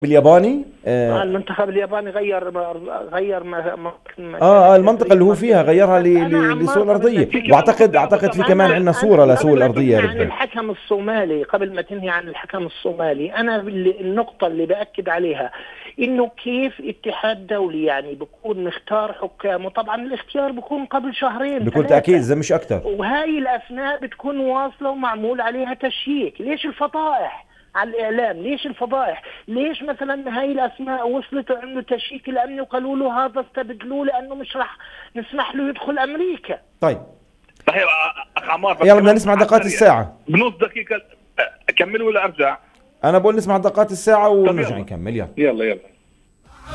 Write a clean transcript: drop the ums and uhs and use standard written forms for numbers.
بالياباني المنتخب الياباني غير مكان المنطقة اللي التدريب هو فيها مركزه. غيرها بس انا لسوء عمار قبل ما الأرضية، في تنهي، كمان واعتقد في كمان عندنا صورة لسوء قبل ما الأرضية تنهي عن ربما. الحكم الصومالي، قبل ما تنهي عن الحكم الصومالي، انا النقطة اللي بأكد عليها انه كيف اتحاد دولي يعني بكون مختار حكام، وطبعا الاختيار بكون قبل شهرين بكل تأكيد، ثلاثة، إذا مش أكثر. وهاي الأسماء بتكون واصلة ومعمول عليها تشييك. ليش الفضائح على الإعلام؟ ليش الفضائح؟ ليش مثلا هاي الأسماء وصلت عنده تشييك الأمني وقالوا له هذا استبدلوه لأنه مش رح نسمح له يدخل أمريكا؟ طيب صحيح. اخ عمار، بس يلا بدنا كمان نسمع على دقات السريع الساعة. بنص دقيقه اكمل ولا ارجع؟ أنا بقول نسمع دقات الساعة طب ونرجع يلا نكمل. يلا. يلا يلا.